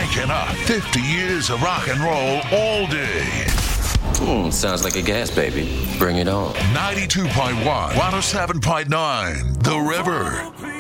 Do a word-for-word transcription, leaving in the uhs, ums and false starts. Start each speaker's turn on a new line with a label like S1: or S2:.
S1: cranking up fifty years of rock and roll all day.
S2: Hmm, sounds like a gas, baby. Bring it on.
S1: ninety-two point one, one oh seven point nine, The River.